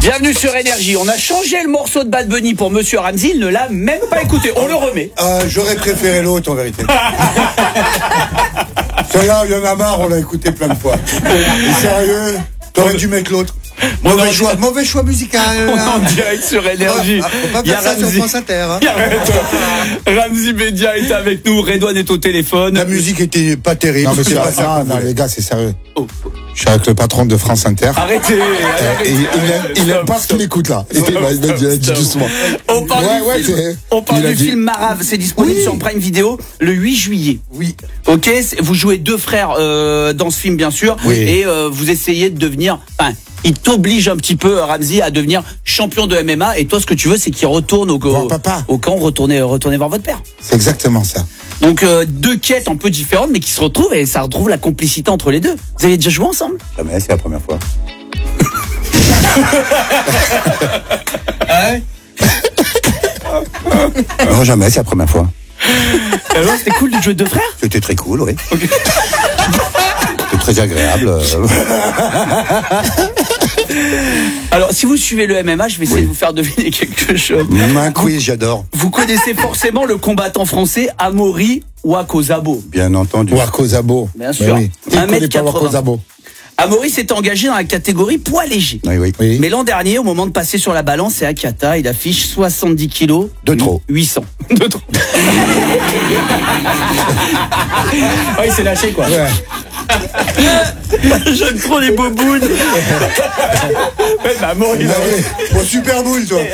Bienvenue sur Énergie. On a changé le morceau de Bad Bunny pour Monsieur Ramzy. Il ne l'a même pas écouté. On le remet. J'aurais préféré l'autre en vérité. Celui-là, il y en a marre, on l'a écouté plein de fois. Et sérieux, t'aurais dû mettre l'autre. Mauvais choix musical. On est en direct sur Énergie. Faut pas faire ça sur France Inter. Hein. Ramzy Média est avec nous. Redouane est au téléphone. La musique était pas terrible. Non, mais c'est pas ça. Non, les gars, c'est sérieux. Je suis avec le patron de France Inter. Arrêtez. Il aime pas ce qu'il écoute là. Il a dit doucement. On parle du film Marave. C'est disponible sur Prime Video le 8 juillet. Oui. Ok, vous jouez deux frères dans ce film bien sûr. Oui. Et vous essayez de devenir... Enfin, il t'oblige un petit peu, Ramzy, à devenir champion de MMA. Et toi, ce que tu veux, c'est qu'il retourne au camp, retourner voir votre père. C'est exactement ça. Donc deux quêtes un peu différentes, mais qui se retrouvent et ça retrouve la complicité entre les deux. Vous avez déjà joué ensemble? Jamais, c'est la première fois. Non, jamais, c'est la première fois. Alors, c'était cool de jouer deux frères? C'était très cool, oui. Okay. C'était très agréable. Alors, si vous suivez le MMA, je vais essayer de vous faire deviner quelque chose. Un quiz, j'adore. Vous connaissez forcément le combattant français Amaury Ouakozabo. Bien entendu. Ouakozabo. Bien sûr. Oui. 1m80. Amaury s'est engagé dans la catégorie poids léger. Oui. Mais l'an dernier, au moment de passer sur la balance, c'est Akata, il affiche 70 kilos. De trop. 800. De trop. Il s'est lâché, quoi. Ouais. J'aime trop les bobounes. Amaury, Bon, super boule, toi.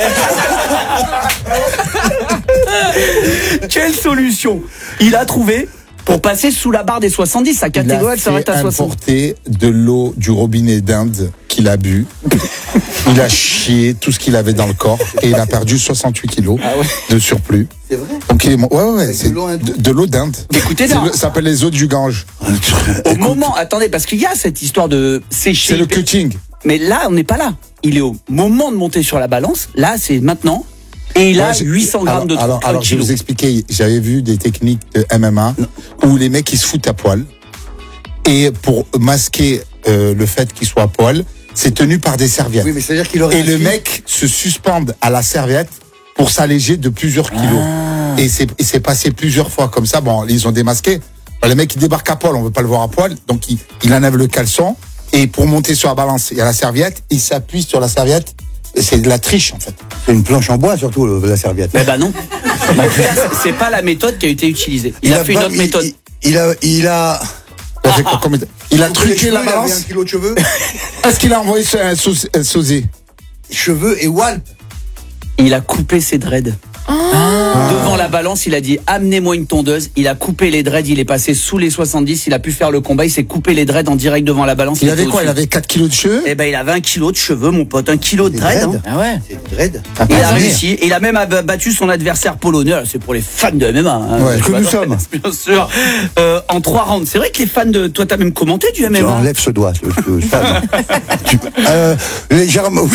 Quelle solution il a trouvé pour passer sous la barre des 70? Sa catégorie, elle s'arrête à 60. Il a importé de l'eau du robinet d'Inde qu'il a bu. Il a chié tout ce qu'il avait dans le corps et il a perdu 68 kilos de surplus. C'est vrai? Donc ouais, c'est de l'eau d'Inde. Écoutez, ça s'appelle les eaux du Gange. Au moment, attendez, parce qu'il y a cette histoire de sécher. C'est le cutting. Mais là, on n'est pas là. Il est au moment de monter sur la balance. Là, c'est maintenant. Et il a 800 grammes de trop. Alors, je vais vous expliquer. J'avais vu des techniques de MMA où les mecs, ils se foutent à poil. Et pour masquer le fait qu'ils soient à poil, c'est tenu par des serviettes. Oui, mais c'est-à-dire qu'il aurait... Et le mec se suspende à la serviette pour s'alléger de plusieurs kilos. Et c'est passé plusieurs fois comme ça. Bon, ils ont démasqué. Le mec, il débarque à poil, on veut pas le voir à poil. Donc, il enlève le caleçon. Et pour monter sur la balance, il y a la serviette. Il s'appuie sur la serviette. C'est de la triche, en fait. C'est une planche en bois, surtout, la serviette. Mais non. C'est pas la méthode qui a été utilisée. Il a fait une autre méthode. Il a truqué la balance. Il a 1 kilo de cheveux. Est-ce qu'il a envoyé un sosie? Cheveux et Walp. Il a coupé ses dreads. Devant la balance, il a dit amenez-moi une tondeuse. Il a coupé les dreads, il est passé sous les 70. Il a pu faire le combat, il s'est coupé les dreads en direct devant la balance. Il avait quoi? Il avait 4 kilos de cheveux? Eh ben, il avait 1 kilo de cheveux, mon pote. 1 kilo de dreads. Hein. Ah ouais. C'est dread. Il a réussi. Et il a même battu son adversaire polonais. C'est pour les fans de MMA. Hein. Ouais, que nous sommes. Bien sûr. En 3 rounds. C'est vrai que les fans de. Toi, t'as même commenté du MMA. Enlève ce doigt, ce fan. Légèrement.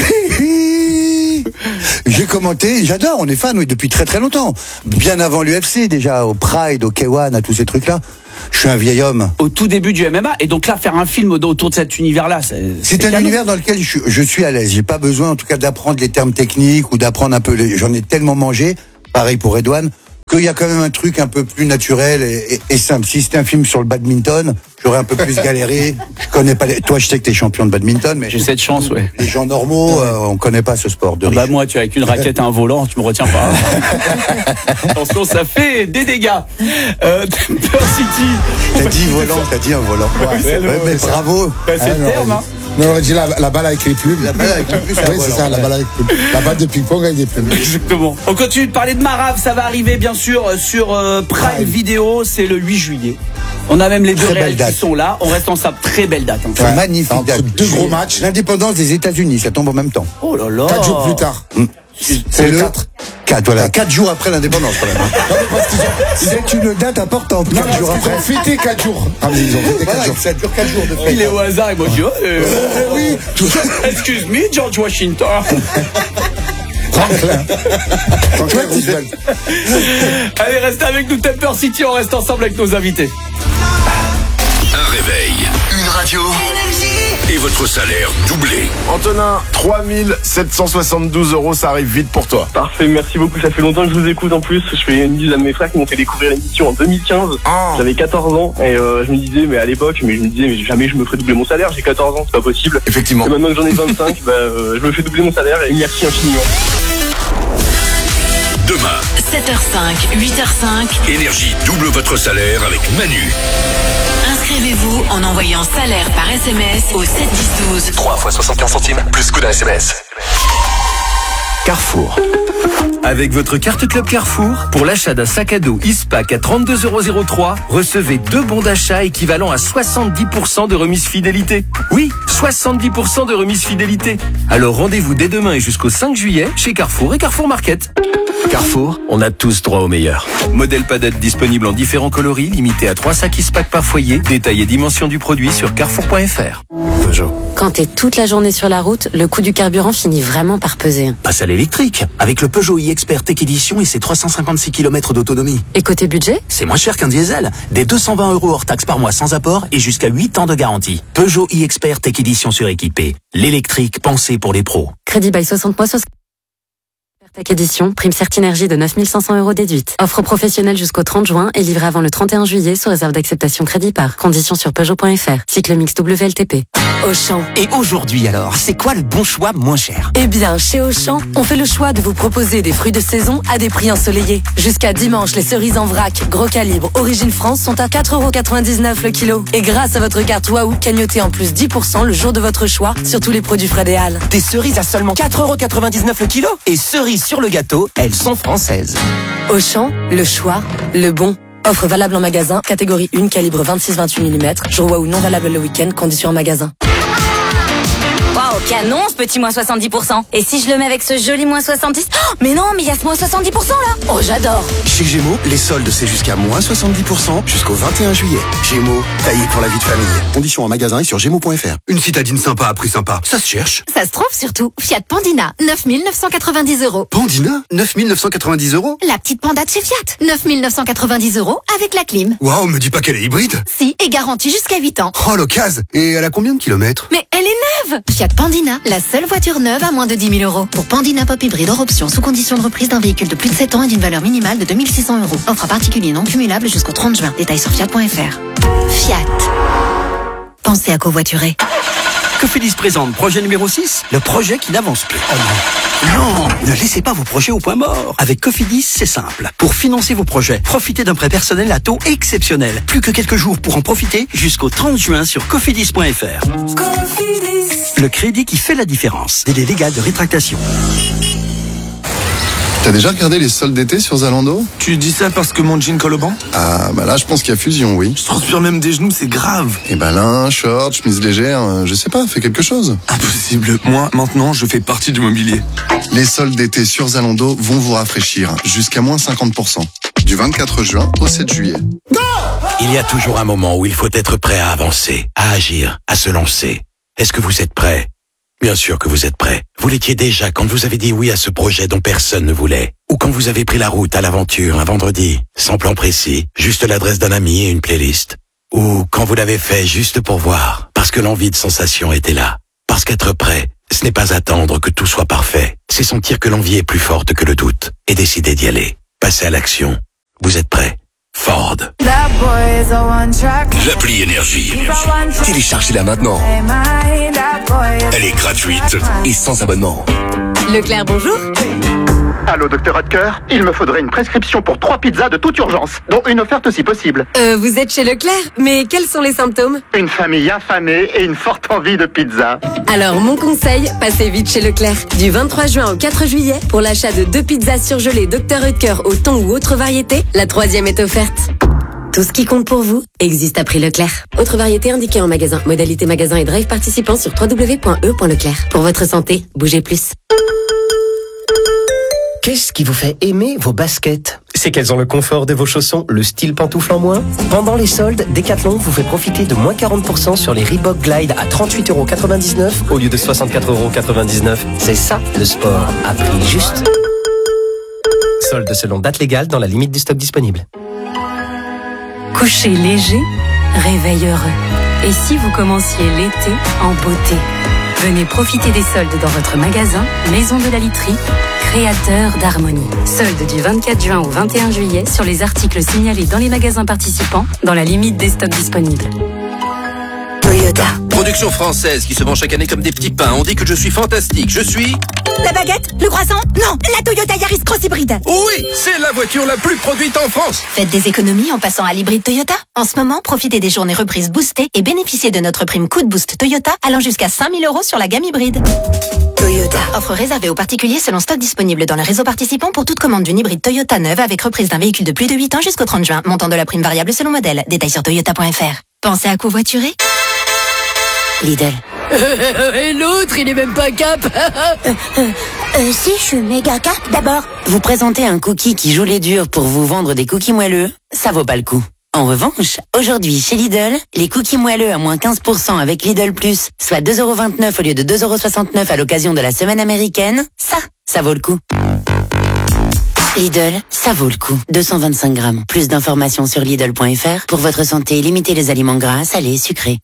J'ai commenté, j'adore, on est fan, oui, depuis très très longtemps. Bien avant l'UFC, déjà, au Pride, au K1, à tous ces trucs-là. Je suis un vieil homme. Au tout début du MMA, et donc là, faire un film autour de cet univers-là, c'est un univers dans lequel je suis à l'aise. J'ai pas besoin, en tout cas, d'apprendre les termes techniques ou d'apprendre un peu j'en ai tellement mangé, pareil pour Redouane, qu'il y a quand même un truc un peu plus naturel et simple. Si c'était un film sur le badminton, j'aurais un peu plus galéré. Je connais pas toi, je sais que t'es champion de badminton, mais j'ai cette chance, ouais. Les gens normaux, on connaît pas ce sport de riche. Bah moi, tu es avec une raquette et un volant, tu me retiens pas. Attention, ça fait des dégâts. Temper City. T'as dit volant, t'as dit un volant. Ouais, mais bravo. Bah, c'est le terme, hein. Non, on dit la balle avec les plumes. La balle avec les plumes, oui, c'est ça, la balle avec les plumes. La balle de ping-pong avec des plumes. Exactement. On continue de parler de Marave, ça va arriver bien sûr sur Prime Video, c'est le 8 juillet. On a même les deux réels qui sont là, on reste ensemble, très belle date. Hein. Ouais. Magnifique date. Deux gros matchs. L'indépendance des États-Unis, ça tombe en même temps. Oh là là. 4 jours plus tard. C'est le 4, voilà. 4 jours après l'indépendance, quand même. C'est une date importante. 4 jours après. Ils ont fêté 4 jours. Ah, mais ils ont fêté 4 jours. Ça dure 4 jours de fête. Il est au hasard et moi je dis, oui. Excuse me, George Washington. Franklin Roosevelt. Allez, restez avec nous, Temper City, on reste ensemble avec nos invités. Un réveil, une radio. Énergie. et votre salaire doublé. Antonin, 3772 €, ça arrive vite pour toi. Parfait, merci beaucoup. Ça fait longtemps que je vous écoute en plus. Je fais une bise à mes frères qui m'ont fait découvrir l'émission en 2015. J'avais 14 ans et je me disais, mais jamais je me ferais doubler mon salaire. J'ai 14 ans, c'est pas possible. Effectivement. Et maintenant que j'en ai 25, je me fais doubler mon salaire et merci infiniment. Demain, 7h05, 8h05. Énergie double votre salaire avec Manu. Inscrivez-vous en envoyant salaire par SMS au 71012. 3 fois 75 centimes, plus coup d'un SMS. Carrefour. Avec votre carte Club Carrefour, pour l'achat d'un sac à dos Ispac à 32,03 €, recevez 2 bons d'achat équivalent à 70% de remise fidélité. Oui, 70% de remise fidélité. Alors rendez-vous dès demain et jusqu'au 5 juillet chez Carrefour et Carrefour Market. Carrefour, on a tous droit au meilleur. Modèle padette disponible en différents coloris, limité à 3 sacs Ispac par foyer. Détail et dimension du produit sur carrefour.fr. Peugeot. Quand t'es toute la journée sur la route, le coût du carburant finit vraiment par peser. Passe à l'électrique, avec le Peugeot e-Expert Tech Edition et ses 356 km d'autonomie. Et côté budget ? C'est moins cher qu'un diesel. Des 220 € hors taxe par mois sans apport et jusqu'à 8 ans de garantie. Peugeot e-Expert Tech Edition suréquipé. L'électrique pensé pour les pros. Crédit by 60 mois, Tech Edition, prime Certinergie de 9 500 € déduite. Offre professionnelle jusqu'au 30 juin et livrée avant le 31 juillet sous réserve d'acceptation crédit par. Conditions sur Peugeot.fr. Cycle mix WLTP. Auchan. Et aujourd'hui alors, c'est quoi le bon choix moins cher ? Eh bien, chez Auchan, on fait le choix de vous proposer des fruits de saison à des prix ensoleillés. Jusqu'à dimanche, les cerises en vrac, gros calibre, origine France sont à 4,99 € le kilo. Et grâce à votre carte Waouh, cagnotez en plus 10% le jour de votre choix sur tous les produits frais des Halles. Des cerises à seulement 4,99 € le kilo ? Et cerises sur le gâteau, elles sont françaises. Auchan, le choix, le bon. Offre valable en magasin, catégorie 1, calibre 26-28 mm. Jour Waouh non valable le week-end, conditions en magasin. Waouh, canon ce petit moins 70%. Et si je le mets avec ce joli moins 70? Oh, mais non, mais il y a ce moins 70% là. Oh, j'adore. Chez Gémeaux, les soldes c'est jusqu'à moins 70% jusqu'au 21 juillet. Gémeaux, taillé pour la vie de famille. Conditions en magasin et sur gémeaux.fr. Une citadine sympa à prix sympa, ça se cherche. Ça se trouve surtout. Fiat Pandina, 9 990 €. Pandina, 9 990 €. La petite Panda de chez Fiat, 9 990 € avec la clim. Waouh, me dis pas qu'elle est hybride. Si, et garantie jusqu'à 8 ans. Oh, l'occasion. Et elle a combien de kilomètres? Mais elle est neuve. Fiat Pandina, la seule voiture neuve à moins de 10 000 €. Pour Pandina Pop Hybride hors option, sous condition de reprise d'un véhicule de plus de 7 ans et d'une valeur minimale de 2 600 €. Offre à particulier non cumulable jusqu'au 30 juin. Détails sur Fiat.fr. Fiat. Pensez à covoiturer. Cofidis présente projet numéro 6, le projet qui n'avance plus. Oh non, ne laissez pas vos projets au point mort. Avec Cofidis, c'est simple. Pour financer vos projets, profitez d'un prêt personnel à taux exceptionnel. Plus que quelques jours pour en profiter jusqu'au 30 juin sur cofidis.fr. Cofidis. Le crédit qui fait la différence. Délai légal de rétractation. T'as déjà regardé les soldes d'été sur Zalando? Tu dis ça parce que mon jean colle au banc? Ah, bah là, je pense qu'il y a fusion, oui. Je transpire même des genoux, c'est grave. Et bah là, short, chemise légère, je sais pas, fais quelque chose. Impossible. Moi, maintenant, je fais partie du mobilier. Les soldes d'été sur Zalando vont vous rafraîchir jusqu'à moins 50%. Du 24 juin au 7 juillet. Il y a toujours un moment où il faut être prêt à avancer, à agir, à se lancer. Est-ce que vous êtes prêt? Bien sûr que vous êtes prêt. Vous l'étiez déjà quand vous avez dit oui à ce projet dont personne ne voulait. Ou quand vous avez pris la route à l'aventure un vendredi, sans plan précis, juste l'adresse d'un ami et une playlist. Ou quand vous l'avez fait juste pour voir, parce que l'envie de sensation était là. Parce qu'être prêt, ce n'est pas attendre que tout soit parfait. C'est sentir que l'envie est plus forte que le doute et décider d'y aller. Passer à l'action. Vous êtes prêt? Ford. L'appli Énergie. Téléchargez-la maintenant. Elle est gratuite et sans abonnement. Leclerc, bonjour. Allô, docteur Hotker, il me faudrait une prescription pour 3 pizzas de toute urgence, dont une offerte si possible. Vous êtes chez Leclerc, mais quels sont les symptômes? Une famille affamée et une forte envie de pizza. Alors, mon conseil, passez vite chez Leclerc. Du 23 juin au 4 juillet, pour l'achat de 2 pizzas surgelées Dr Hotker au thon ou autre variété, la 3e est offerte. Tout ce qui compte pour vous existe à prix Leclerc. Autre variété indiquée en magasin. Modalité magasin et drive participant sur www.e.leclerc. Pour votre santé, bougez plus. Qu'est-ce qui vous fait aimer vos baskets? C'est qu'elles ont le confort de vos chaussons, le style pantoufle en moins. Pendant les soldes, Decathlon vous fait profiter de moins 40% sur les Reebok Glide à 38,99 € au lieu de 64,99 €. C'est ça, le sport, à prix juste. Soldes selon date légale dans la limite du stock disponible. Coucher léger, réveil heureux. Et si vous commenciez l'été en beauté? Venez profiter des soldes dans votre magasin Maison de la Literie, créateur d'harmonie. Soldes du 24 juin au 21 juillet sur les articles signalés dans les magasins participants, dans la limite des stocks disponibles. Toyota. Production française qui se vend chaque année comme des petits pains. On dit que je suis fantastique. Je suis... La baguette? Le croissant? Non, la Toyota Yaris Cross Hybride. Oui, c'est la voiture la plus produite en France. Faites des économies en passant à l'hybride Toyota. En ce moment, profitez des journées reprises boostées et bénéficiez de notre prime Coup de Boost Toyota allant jusqu'à 5 000 € sur la gamme hybride. Toyota. Offre réservée aux particuliers selon stock disponible dans le réseau participant pour toute commande d'une hybride Toyota neuve avec reprise d'un véhicule de plus de 8 ans jusqu'au 30 juin. Montant de la prime variable selon modèle. Détails sur toyota.fr. Pensez à covoiturer? Lidl. Et l'autre, il est même pas cap. Si, je suis méga cap. D'abord, vous présentez un cookie qui joue les durs pour vous vendre des cookies moelleux, ça vaut pas le coup. En revanche, aujourd'hui chez Lidl, les cookies moelleux à moins 15% avec Lidl Plus, soit 2,29 € au lieu de 2,69 € à l'occasion de la semaine américaine, ça vaut le coup. Lidl, ça vaut le coup. 225 grammes. Plus d'informations sur Lidl.fr. Pour votre santé, limitez les aliments gras, salés, sucrés.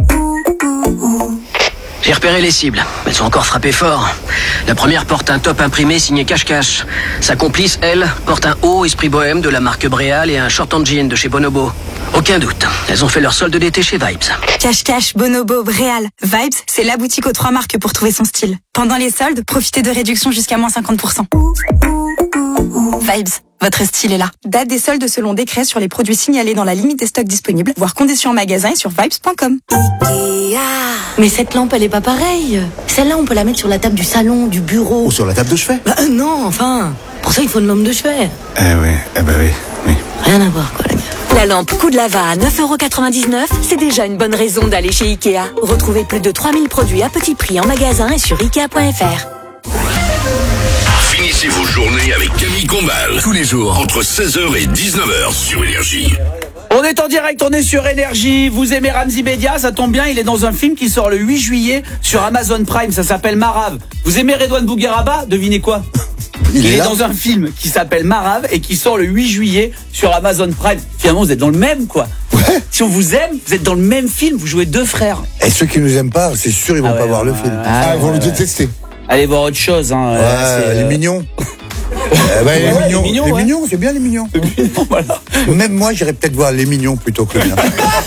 J'ai repéré les cibles. Elles sont encore frappées fort. La première porte un top imprimé signé Cache-Cache. Sa complice, elle, porte un haut esprit bohème de la marque Bréal et un short en jean de chez Bonobo. Aucun doute. Elles ont fait leur solde d'été chez Vibes. Cache-Cache, Bonobo, Bréal. Vibes, c'est la boutique aux 3 marques pour trouver son style. Pendant les soldes, profitez de réductions jusqu'à moins 50%. Vibes, votre style est là. Date des soldes selon décret sur les produits signalés dans la limite des stocks disponibles, voire conditions en magasin et sur vibes.com. Mais cette lampe, elle est pas pareille. Celle-là, on peut la mettre sur la table du salon, du bureau. Ou sur la table de chevet. Bah non, enfin. Pour ça, il faut une lampe de chevet. Oui. Rien à voir, quoi, la gueule. La lampe coup de lava à 9,99 €, c'est déjà une bonne raison d'aller chez Ikea. Retrouvez plus de 3000 produits à petit prix en magasin et sur Ikea.fr. Finissez vos journées avec Camille Combal. Tous les jours, entre 16h et 19h sur Énergie. On est en direct, on est sur Énergie. Vous aimez Ramzi Bedia, ça tombe bien, il est dans un film qui sort le 8 juillet sur Amazon Prime, ça s'appelle Marave. Vous aimez Redouane Bougueraba? Devinez quoi? Il est dans un film qui s'appelle Marave et qui sort le 8 juillet sur Amazon Prime. Finalement, vous êtes dans le même, quoi. Ouais. Si on vous aime, vous êtes dans le même film, vous jouez deux frères. Et ceux qui nous aiment pas, c'est sûr, ils vont pas voir le film. Ils vont le détester. Allez voir autre chose. Hein. Les mignons. Les mignons, c'est bien les mignons. Voilà. Même moi, j'irais peut-être voir les mignons plutôt que le mien.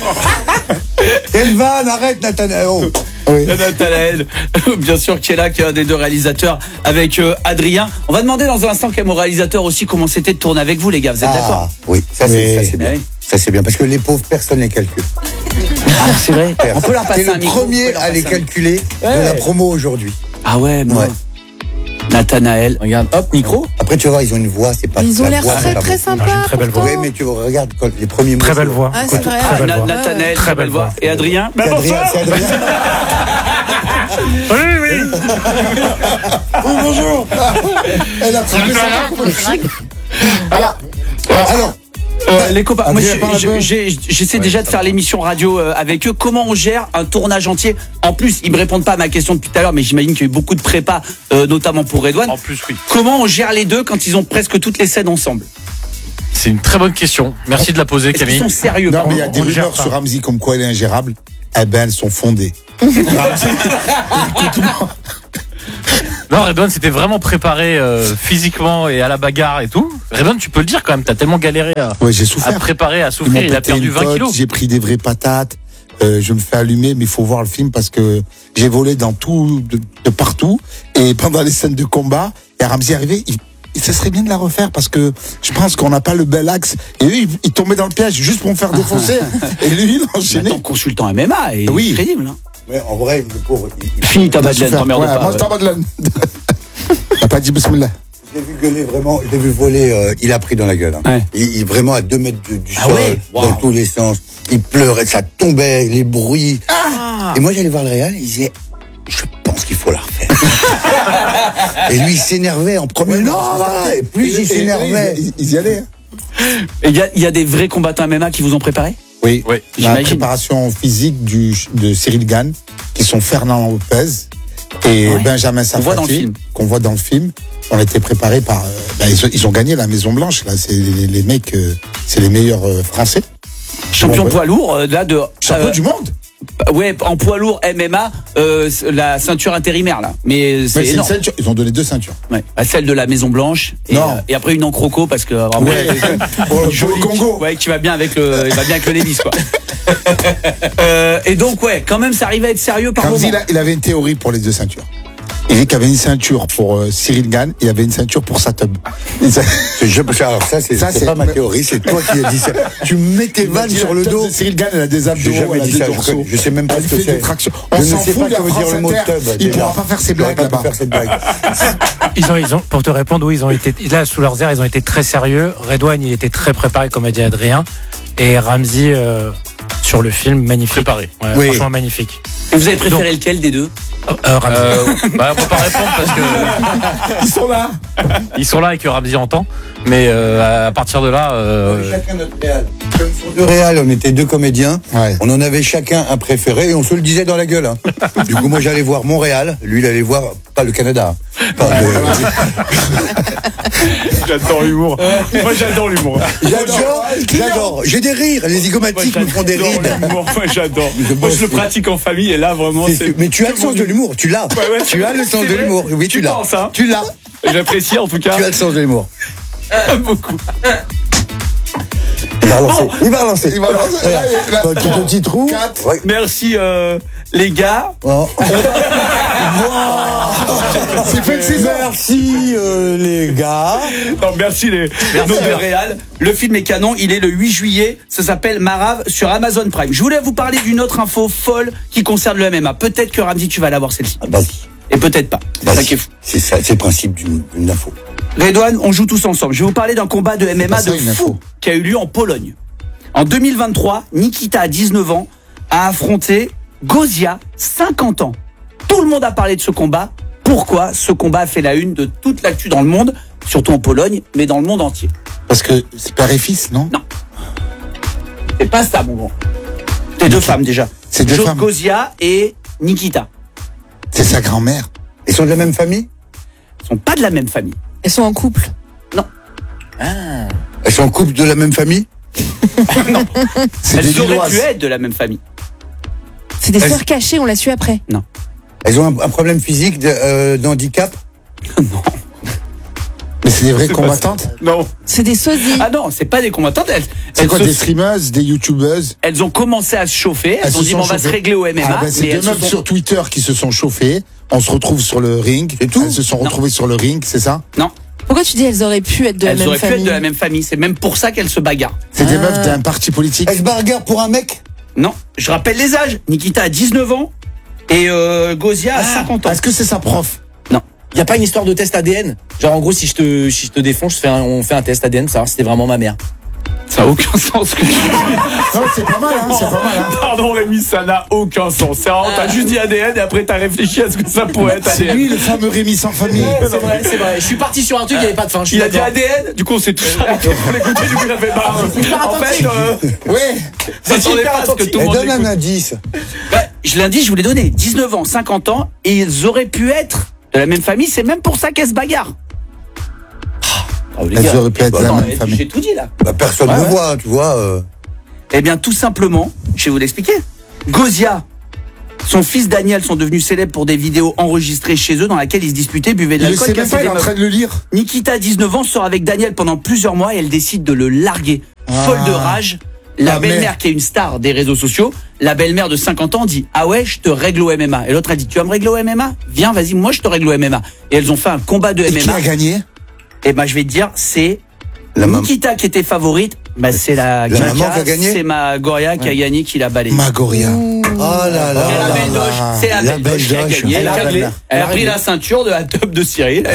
Elvan, arrête Nathanaël. Oui. Nathanaël, bien sûr, qui est là, qui est un des deux réalisateurs avec Adrien. On va demander dans un instant quand même au réalisateur aussi comment c'était de tourner avec vous, les gars. Vous êtes d'accord? Oui, ça c'est bien. Ça c'est bien parce que les pauvres, personne les calcule. Ah, c'est vrai. On peut leur passer un micro. Le premier à les calculer de la promo aujourd'hui. Ah ouais, moi. Nathanaël, regarde, hop, micro. Après, tu vas voir, ils ont une voix, c'est pas. Ils ont l'air très sympas. Une très belle voix. Oui, mais tu regardes les premiers mots. Très belle voix. Ah, c'est vrai. Nathanaël, très belle voix. Et Adrien? C'est Adrien. Oui. Oui, bonjour. Elle a trouvé ça. Alors. Les copains, moi j'essaie déjà de faire l'émission radio avec eux. Comment on gère un tournage entier? En plus, ils me répondent pas à ma question depuis tout à l'heure, mais j'imagine qu'il y a eu beaucoup de prépa, notamment pour Redouane. En plus, oui. Comment on gère les deux quand ils ont presque toutes les scènes ensemble? C'est une très bonne question. Merci de la poser, Camille. Ils sont sérieux. Non, mais il y a des rumeurs sur Ramzi comme quoi elle est ingérable. Eh ben, elles sont fondées. Non, Redouane s'était vraiment préparé physiquement et à la bagarre et tout. Redouane, tu peux le dire quand même, t'as tellement galéré à préparer, à souffrir. Il a perdu 20 kilos. J'ai pris des vraies patates. Je me fais allumer, mais il faut voir le film parce que j'ai volé dans tout, de partout. Et pendant les scènes de combat, et Ramzi est arrivé. Ça serait bien de la refaire parce que je pense qu'on n'a pas le bel axe. Et lui, il tombait dans le piège juste pour me faire défoncer. Et lui, il enchaînait. Ton consultant MMA est crédible. Hein. Ouais, en vrai, le pauvre. Finis ta madeleine, t'emmerde pas. Moi, c'est ta madeleine. T'as pas dit bismillah. Je l'ai vu gueuler vraiment, je l'ai vu voler, il a pris dans la gueule. Hein. Ouais. Il vraiment à 2 mètres du sol, dans tous les sens. Il pleurait, ça tombait, les bruits. Et moi, j'allais voir le réal, il disait, je pense qu'il faut la refaire. Et lui, il s'énervait en premier. Non, et plus il s'énervait. Ils y allaient. Et il y a des vrais combattants MMA qui vous ont préparé? Oui. La préparation physique de Cyril Gann, qui sont Fernand Lopez et Benjamin Safati, qu'on voit dans le film. On a été préparés par... ils ont gagné la Maison Blanche, là. C'est les mecs, c'est les meilleurs Français. Champion poids lourd, là, de... Champion du monde. Ouais, en poids lourd MMA, la ceinture intérimaire là. Mais c'est énorme. Ceinture, ils ont donné 2 ceintures. Ouais. Celle de la Maison Blanche et après une en croco parce que vraiment joli Congo. Ouais, qui va bien avec le Davis quoi. Et donc ouais, quand même ça arrive à être sérieux par moment. Il avait une théorie pour les 2 ceintures. Il dit qu'il y avait une ceinture pour Cyril Gann, il y avait une ceinture pour Satub. Alors ça, c'est pas ma théorie, c'est toi qui as dit ça. Tu mets tes vannes sur le dos. Cyril Gann, elle a des abdos, elle a des dorsaux. Je sais même pas ce que c'est. On s'en fout, il veut dire le mot tub. Il pourra pas faire ses blagues là-bas. Ils ont, pour te répondre, oui, ils ont été, là, sous leurs airs, ils ont été très sérieux. Redouane, il était très préparé, comme a dit Adrien. Et Ramzy, sur le film, magnifique. Préparé. Ouais, oui. Franchement, magnifique. Et vous avez préféré lequel des deux? Ramzy. On peut pas répondre parce que ils sont là. Ils sont là et que Ramzy entend. Mais à partir de là, chacun notre réal. Comme sur 2 réals, on était 2 comédiens. Ouais. On en avait chacun un préféré et on se le disait dans la gueule. Hein. Du coup, moi j'allais voir Montréal, lui il allait voir pas le Canada. J'adore l'humour. Moi j'adore l'humour. J'adore. J'ai des rires. Les zygomatiques me font des rires. Moi j'adore. Moi je le pratique en famille et là vraiment c'est. Mais tu as le sens de l'humour. Tu l'as. Tu as le sens de l'humour. Oui, tu l'as. Hein. Tu l'as. J'apprécie en tout cas. Tu as le sens de l'humour. Beaucoup. Il va relancer. Petit trou. Ouais. Merci les gars. Oh. Merci les gars. Non, merci les de Réal. Le film est canon, il est le 8 juillet, ça s'appelle Marave sur Amazon Prime. Je voulais vous parler d'une autre info folle qui concerne le MMA. Peut-être que Ramzy tu vas l'avoir celle-ci. Vas-y. Et peut-être pas. C'est ça qui est fou. C'est ça, c'est le principe d'une info. Redouane, on joue tous ensemble. Je vais vous parler d'un combat de MMA de fou qui a eu lieu en Pologne. En 2023, Nikita, à 19 ans, a affronté Gozia, 50 ans. Tout le monde a parlé de ce combat. Pourquoi ce combat a fait la une de toute l'actu dans le monde, surtout en Pologne, mais dans le monde entier? Parce que c'est père et fils, non? Non. C'est pas ça, mon grand. C'est 2 femmes déjà. C'est 2 femmes. Gozia et Nikita. C'est sa grand-mère. Ils sont de la même famille? Ils sont pas de la même famille. Elles sont en couple? Non. Ah. Elles sont en couple de la même famille? Non. Elles auraient pu être de la même famille. C'est des sœurs cachées, on l'a su après. Non. Elles ont un problème physique d'handicap? Non. Mais c'est des vraies combattantes? Non. C'est des sosies. Ah non, c'est pas des combattantes. C'est quoi, des streameuses, des youtubeuses? Elles ont commencé à se chauffer. Elles ont dit, on va se régler au MMA. C'est 2 meufs sur Twitter qui se sont chauffées. On se retrouve sur le ring. Et tout. Elles se sont retrouvées sur le ring, c'est ça? Non. Pourquoi tu dis elles auraient pu être de la même famille? Elles auraient pu être de la même famille. C'est même pour ça qu'elles se bagarrent. C'est des meufs d'un parti politique? Elles se bagarrent pour un mec? Non. Je rappelle les âges. Nikita a 19 ans et Gozia a 50 ans. Est-ce que c'est sa prof? Non. Il y a pas une histoire de test ADN? Genre en gros si je te défonce, on fait un test ADN pour savoir si c'était vraiment ma mère. Ça n'a aucun sens ce que tu dis. Non, c'est pas mal, hein, c'est pas mal. Hein. Pardon Rémi, ça n'a aucun sens. C'est vraiment, t'as juste dit ADN et après t'as réfléchi à ce que ça pourrait être ADN. C'est lui le fameux Rémi sans famille. C'est vrai. Je suis parti sur un truc, il n'y avait pas de fin. Il a dit ADN, du coup on s'est tous arrêtés pour l'écouter, du coup il a fait marre. En fait, ouais, ça s'attendait pas à ce que tout le monde donne un indice. Je l'indice, je vous l'ai donné. 19 ans, 50 ans, et ils auraient pu être de la même famille, c'est même pour ça qu'elles se bagarrent. Elles auraient pu être de la même famille. J'ai tout dit là. Personne ne voit, tu vois. Eh bien, tout simplement, je vais vous l'expliquer. Gozia, son fils Daniel sont devenus célèbres pour des vidéos enregistrées chez eux dans lesquelles ils se disputaient, buvaient de l'alcool. Il est en train de le lire. Nikita, 19 ans, sort avec Daniel pendant plusieurs mois et elle décide de le larguer. Folle de rage, la belle-mère qui est une star des réseaux sociaux, la belle-mère de 50 ans dit « Ah ouais, je te règle au MMA ». Et l'autre a dit « Tu vas me régler au MMA ? Viens, vas-y, moi je te règle au MMA ». Et elles ont fait un combat de MMA. Qui a gagné ? Eh ben, je vais te dire, c'est Nikita qui était favorite. Bah, c'est la maman qui a gagné. C'est ma Goria qui a gagné, qui l'a balayé. Ma Goria. Oh là là. C'est la belle doge qui a gagné. Elle a pris la ceinture de la top de Cyril.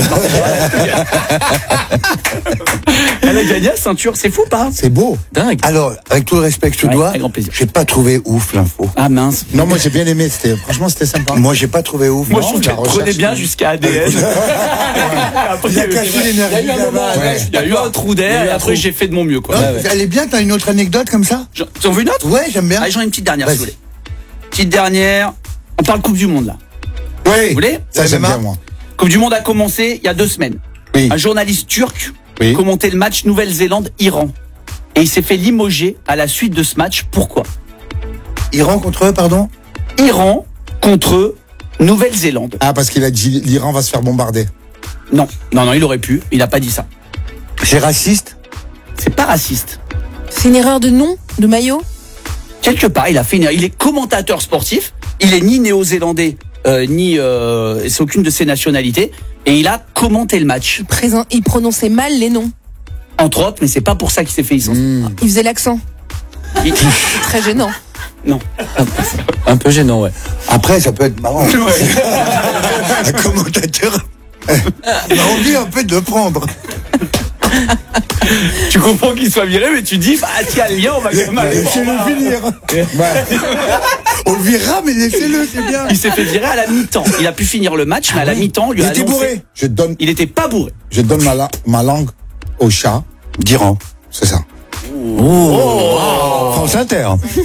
Elle a gagné la ceinture. C'est fou, pas? C'est beau. Dingue. Alors, avec tout le respect que je te dois, j'ai pas trouvé ouf l'info. Ah mince. Non, moi j'ai bien aimé. Franchement, c'était sympa. Moi, j'ai pas trouvé ouf. Moi, je trouve qu'elle prenait bien jusqu'à ADN. Il a caché l'énergie. Il y a eu un trou d'air et après j'ai fait de mon mieux, quoi. Elle est bien, t'as une autre anecdote comme ça? T'en veux une autre? Ouais, j'aime bien. Allez, j'en ai une petite dernière, si vous voulez. Petite dernière. On parle Coupe du Monde, là. Oui. Vous voulez? Ça, j'aime bien, moi. Coupe du Monde a commencé il y a 2 semaines. Oui. Un journaliste turc commentait le match Nouvelle-Zélande-Iran. Et il s'est fait limoger à la suite de ce match. Pourquoi? Iran contre eux, pardon. Iran contre Nouvelle-Zélande. Ah, parce qu'il a dit l'Iran va se faire bombarder. Non, il aurait pu. Il n'a pas dit ça. C'est raciste? C'est pas raciste. C'est une erreur de nom, de maillot? Quelque part, il est commentateur sportif. Il est ni néo-zélandais, c'est aucune de ses nationalités. Et il a commenté le match. Il prononçait mal les noms. Entre autres, mais c'est pas pour ça qu'il s'est fait licencier. Il faisait l'accent. Très gênant. Non. Un peu gênant, ouais. Après, ça peut être marrant. Un commentateur a envie un peu de le prendre. Tu comprends qu'il soit viré, mais tu dis, tiens, le lien, on va quand même Laissez-le finir. On le virera, mais laissez-le, c'est bien. Il s'est fait virer à la mi-temps. Il a pu finir le match, mais à la mi-temps, on lui a Il était annoncé. bourré. Il était pas bourré. Je donne ma langue au chat d'Iran. C'est ça. France Inter.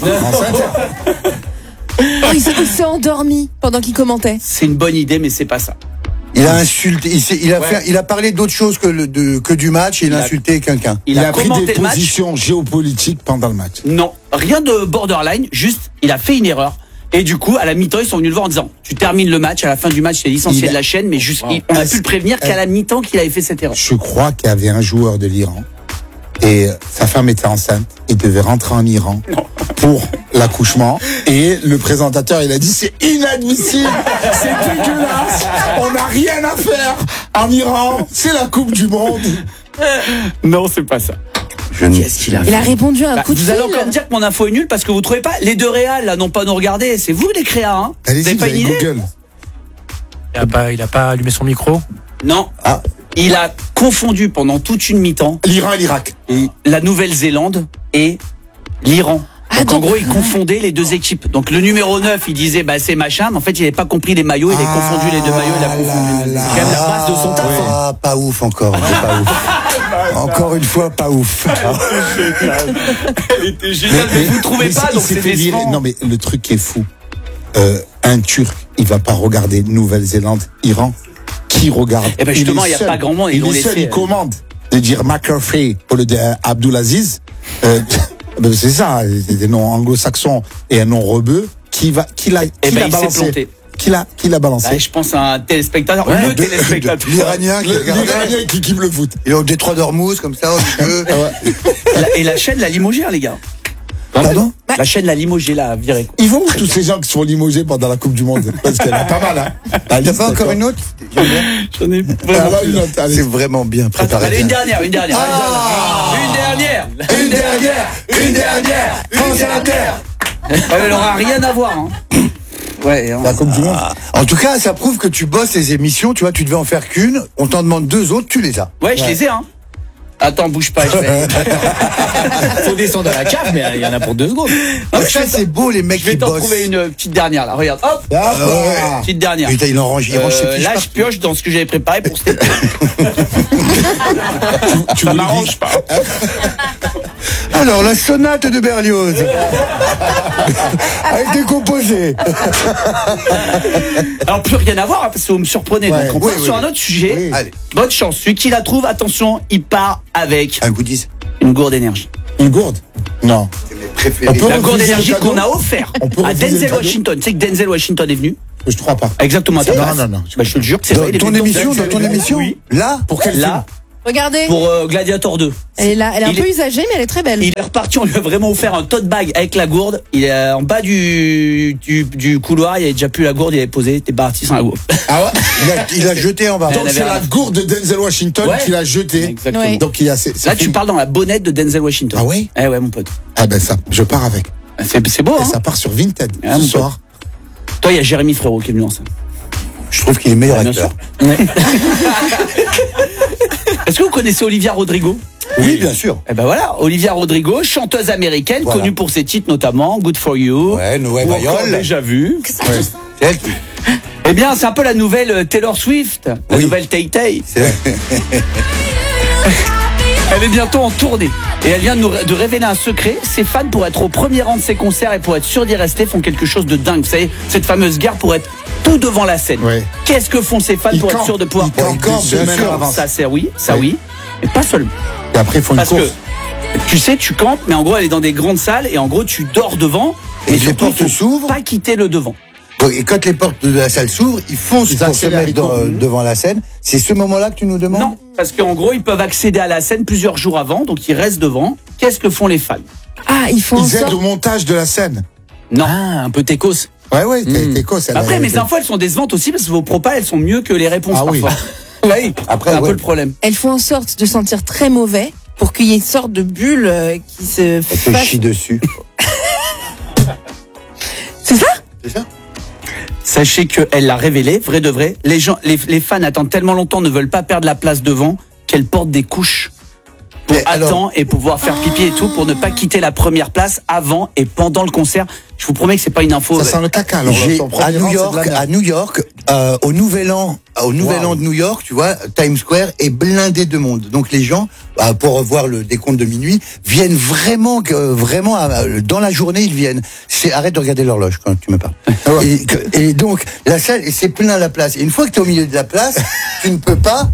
Il s'est endormi pendant qu'il commentait. C'est une bonne idée, mais c'est pas ça. Il a insulté, il a parlé d'autre chose que du match, et il a insulté quelqu'un. Il a pris commenté des le match. positions géopolitiques pendant le match. Non, rien de borderline, juste, il a fait une erreur. Et du coup, à la mi-temps, ils sont venus le voir en disant, tu termines le match, à la fin du match, tu es licencié de la chaîne, mais juste, on a pu le prévenir qu'à la mi-temps qu'il avait fait cette erreur. Je crois qu'il y avait un joueur de l'Iran et sa femme était enceinte et devait rentrer en Iran pour l'accouchement, et le présentateur il a dit c'est inadmissible, c'est dégueulasse, on n'a rien à faire en Iran, c'est la Coupe du Monde. Non, c'est pas ça. Qu'est-ce qu'il a fait ? Il a répondu à un coup de Vous fil. allez encore me dire que mon info est nulle parce que vous trouvez pas les deux réals là n'ont pas nous regardé, c'est vous les créas, hein. Allez-y, vous avez pas une idée ? Google. Il a pas allumé son micro. Non. Il a confondu pendant toute une mi-temps l'Iran et l'Irak, la Nouvelle-Zélande et l'Iran. Donc en gros, il confondait les deux équipes. Donc le numéro 9, il disait c'est machin, mais en fait, il n'avait pas compris les maillots, il avait confondu les deux maillots, il a confondu. C'est quand même la base de son taf. Ah, pas ouf encore. C'est pas ouf. Encore une fois, pas ouf. Elle était géniale, mais vous ne trouvez pas, donc c'est décevant. Non mais le truc qui est fou, un Turc, il va pas regarder Nouvelle-Zélande, Iran. Qui regarde? Eh ben justement, il n'y a pas grand monde. Il est seul, il commande de dire McCarthy au lieu d'Abdulaziz. C'est ça, des noms anglo-saxons et un nom rebeu. Qui l'a balancé? Qui l'a balancé? Je pense à un téléspectateur. Le téléspectateur. L'Iranien qui kiffe le foot. Il est au détroit d'Ormuz, comme ça, au milieu. Et la chaîne l'a limogé, les gars. Pardon? La chaîne l'a limogé, là, viré. Ils vont où tous ces gens qui sont limogés pendant la Coupe du Monde? Parce qu'il y en a pas mal, hein. Il n'y a pas encore une autre? J'en ai vraiment une autre. C'est vraiment bien préparé. Allez, une dernière. Une dernière. France Inter. Elle n'aura rien à voir, hein. Ouais, la Coupe du Monde. En tout cas, ça prouve que tu bosses les émissions, tu vois, tu devais en faire qu'une, on t'en demande deux autres, tu les as. Ouais, je les ai, hein. Attends, bouge pas, je vais. Faut descendre à la cave, mais il y en a pour 2 secondes. Ça, c'est beau, les mecs Je vais qui t'en bossent. trouver une petite dernière, là. Regarde, hop. Petite dernière. Putain, il range ses fiches là, partout. je pioche dans ce que j'avais préparé pour cet été. Ça m'arrange pas. Alors, la sonate de Berlioz a été composée. Alors, plus rien à voir, hein, parce que vous me surprenez. Ouais, donc, on passe sur un autre sujet. Allez. Bonne chance. Celui qui la trouve, attention, il part avec Un goodies. une gourde d'énergie. Une gourde? Non. C'est mes préférés. On peut La gourde refuser d'énergie le cadeau qu'on a offert On peut à refuser le Denzel cadeau Washington. Tu sais que Denzel Washington est venu? Je crois pas. Exactement à ta place. Non. Bah, je te le jure que c'est vrai. il est Dans ton venu émission, Denzel. dans ton émission? Oui. Là? Pour quel film? Là, Regardez. pour Gladiator 2. Elle est là. Elle est un Il peu est- usagée, mais elle est très belle. Il est reparti, on lui a vraiment offert un tote bag avec la gourde. Il est en bas du couloir, il avait déjà plus la gourde, il avait posé, il était parti sans la gourde. Ah ouais? Il a jeté en bas. Elle Donc avait c'est rien. la gourde de Denzel Washington Ouais. qu'il a jetée. Exactement. Ouais. Donc il y a Là, tu parles dans la bonnette de Denzel Washington. Ah oui? Eh ouais, mon pote. Ah ben ça, je pars avec. C'est beau, Et hein. ça part sur Vinted Ah, ce mon soir. Toi, il y a Jérémy Frérot qui est venu en scène. Je trouve qu'il est meilleur Bien acteur. sûr. Ouais. Est-ce que vous connaissez Olivia Rodrigo? Oui, bien sûr. Eh ben voilà, Olivia Rodrigo, chanteuse américaine, Voilà. connue pour ses titres notamment Good For You. Ouais, Noël ou encore Mayol. Déjà vu. C'est elle qui- Eh bien, c'est un peu la nouvelle Taylor Swift, la Oui. nouvelle Tay Tay. c'est elle. Elle est bientôt en tournée et elle vient de révéler un secret. Ses fans, pour être au premier rang de ses concerts et pour être sûrs d'y rester, font quelque chose de dingue. Vous savez, cette fameuse guerre pour être tout devant la scène. Ouais. Qu'est-ce que font ces fans Ils pour être campent. sûrs de pouvoir Ils campent bien deux semaines sûr. à l'avance. Ça, c'est oui, ça Ouais. oui, mais pas seulement. Et après, il faut une Parce course. que tu sais, tu campes, mais en gros, elle est dans des grandes salles et en gros, tu dors devant Et les surtout, portes il faut s'ouvrent. pas quitter le devant. Et quand les portes de la salle s'ouvrent, ils foncent Ils pour se accélèrent, mettre ils courent. devant la scène. C'est ce moment-là que tu nous demandes? Non, parce qu'en gros, ils peuvent accéder à la scène plusieurs jours avant, donc ils restent devant. Qu'est-ce que font les fans? Ah, ils font en Ils aident sorte. au montage de la scène. Non. Ah, un peu techos. Ouais, t'es cause. Après, mes infos, elles sont décevantes aussi parce que vos propos, elles sont mieux que les réponses Ah oui. parfois. Oui, Après, c'est un ouais. peu le problème. Elles font en sorte de sentir très mauvais pour qu'il y ait une sorte de bulle qui se Elle te fasse. chie dessus. C'est ça? C'est ça? Sachez qu'elle l'a révélé, vrai de vrai. Les gens, les fans attendent tellement longtemps, ne veulent pas perdre la place devant, qu'elle porte des couches pour Mais alors- attendre et pouvoir faire pipi et tout, pour ne pas quitter la première place avant et pendant le concert. Je vous promets que c'est pas une info. Ça sent le caca. Alors, J'ai- ton premier à New rang, c'est de York, la merde. à New York, au Nouvel An de New York, tu vois, Times Square est blindé de monde. Donc les gens, pour voir le décompte de minuit, viennent vraiment, dans la journée, ils viennent. Arrête de regarder l'horloge quand tu me parles. Et donc la salle, c'est plein la place. Et une fois que tu es au milieu de la place, tu ne peux pas.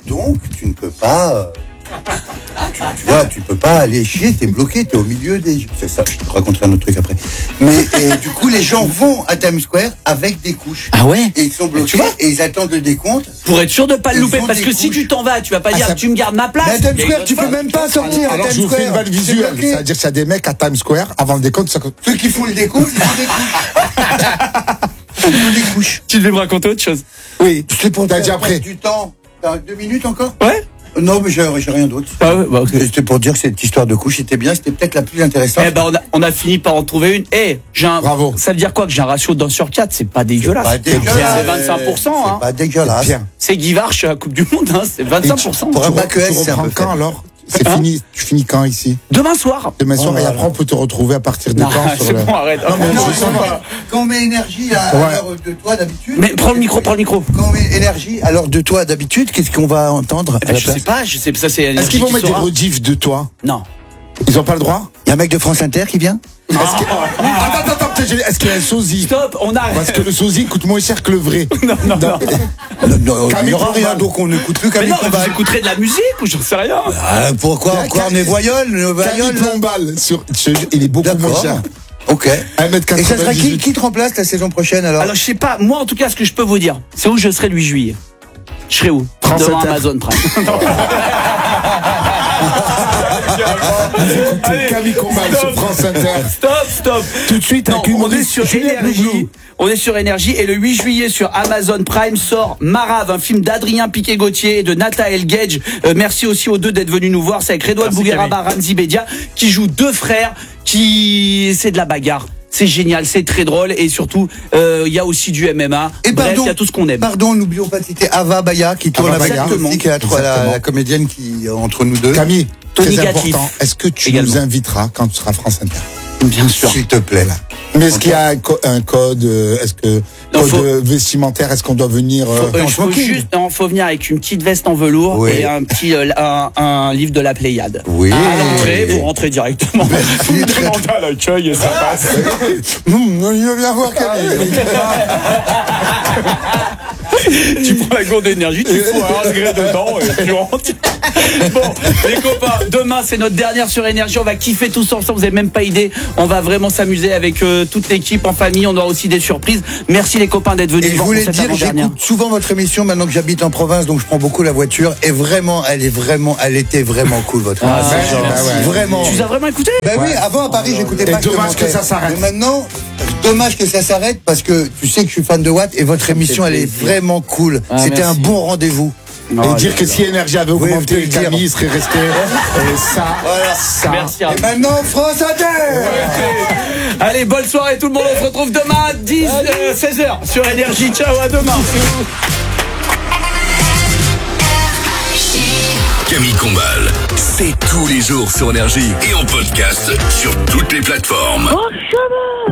Tu vois, tu peux pas aller chier, t'es bloqué, t'es au milieu des... C'est ça, je te raconterai un autre truc après. Mais et, du coup, les gens vont à Times Square avec des couches. Ah ouais? Et ils sont bloqués et ils attendent le décompte. Pour être sûr de pas le Ils louper, ont parce des que si couches. tu t'en vas, tu vas pas dire ça- tu me gardes ma place. Mais à Times Il y a Square, une tu autre peux fois. même pas sortir. Alors, à je Times vous fais une Square. vanne visuelle. C'est bloqué. C'est-à-dire qu'il y a des mecs à Times Square, avant le décompte, ça... Ceux qui font le décompte, ils font des couches. Ils font des couches. Tu devais me raconter autre chose. Oui, c'est pour T'as dire dit après. du temps. T'as 2 minutes encore? Ouais. Non, mais j'ai rien d'autre. Ah ouais, bah, ok. C'était pour dire que cette histoire de couche était bien, c'était peut-être la plus intéressante. Eh ben, on a fini par en trouver une. Bravo. Ça veut dire quoi que j'ai un ratio d'1 sur 4? C'est pas dégueulasse. Pas dégueulasse. C'est 25%. C'est Hein. pas dégueulasse. Bien. C'est Guy Varche à la Coupe du Monde. Hein. C'est 25%. Pour un bac Tu ES, c'est un reprends peu quand, faible. alors? C'est Hein? fini. Tu finis quand, ici? Demain soir. Demain soir, et voilà. après, on peut te retrouver à partir de Non, quand sur c'est le... bon, arrête. Non, mais Non, je sens pas. quand on met énergie à Ouais. l'heure de toi d'habitude. Mais prends le micro. Quand on met énergie à l'heure de toi d'habitude, qu'est-ce qu'on va entendre à la Je place? sais pas, ça c'est Est-ce qu'ils vont mettre des rediffs de toi? Non. Ils ont pas le droit? Il y a un mec de France Inter qui vient? Attends, est-ce qu'il y a un sosie? Stop, on arrête. Parce que le sosie coûte moins cher que le vrai. Non. Non, il n'y aura rien, donc on n'écoute plus Mais Camille non, vous Combal. écouterez de la musique ou j'en sais rien. Pourquoi on est voyole? Camille Plombal, il est beaucoup moins cher. Ok. 1m98. Et ça sera qui te remplace la saison prochaine alors? Alors je sais pas, moi en tout cas ce que je peux vous dire, c'est où je serai le 8 juillet. Je serai où? France Devant Inter. Amazon Prime. Allez, Camille Combal sur France Inter. Stop. Tout de suite, Non, avec une on est sur Juliette énergie. Loublou. On est sur énergie et le 8 juillet sur Amazon Prime sort Marave, un film d'Adrien Piquet-Gauthier et de Nathael Gage. Merci aussi aux deux d'être venus nous voir. C'est avec Redouane Bougueraba, Ramzi Bedia qui jouent deux frères c'est de la bagarre. C'est génial, c'est très drôle et surtout il y a aussi du MMA. Et Bref, pardon, il y a tout ce qu'on aime. Pardon, n'oublions pas de citer Ava Baya qui tourne Ava avec Baya. nous aussi, qui est Exactement. la comédienne qui entre nous deux. Camille, Tony très Gatif. important. Est-ce que tu Également. nous inviteras quand tu seras France Inter? Bien sûr. S'il te plaît. Mais est-ce qu'il y a un code, est-ce que Non, code faut- vestimentaire, est-ce qu'on doit venir Faut venir avec une petite veste en velours Oui. et un petit un livre de la Pléiade. Oui. À l'entrée, vous rentrez directement. Vous demandez à l'accueil et ça passe. Il veut bien voir Camille. Tu prends la gourde d'énergie, tu fous un degré dedans et tu rentres. Bon, les copains, demain c'est notre dernière sur énergie. On va kiffer tous ensemble, vous avez même pas idée. On va vraiment s'amuser avec toute l'équipe en famille. On aura aussi des surprises. Merci les copains d'être venus Et je voir voulais pour cette dire, avant-dernière. j'écoute souvent votre émission maintenant que j'habite en province, donc je prends beaucoup la voiture. Et vraiment, elle était vraiment cool votre Ah, émission. c'est gentil. ouais. Vraiment. Tu les as vraiment écouté? Ben oui, avant à Paris, j'écoutais Et pas. je dommage commentais. que ça s'arrête. Mais maintenant, dommage que ça s'arrête parce que tu sais que je suis fan de Watt et votre émission, elle est vraiment cool. Ah, C'était un merci. bon rendez-vous. Et dire que si Énergie avait Oui, augmenté, je peux le dire. Camille serait resté. Et ça. Merci. Et maintenant, France Inter. Allez, bonne soirée tout le monde. On se retrouve demain à 16h sur Énergie. Ciao, à demain. Camille Combal, c'est tous les jours sur Énergie et en podcast sur toutes les plateformes.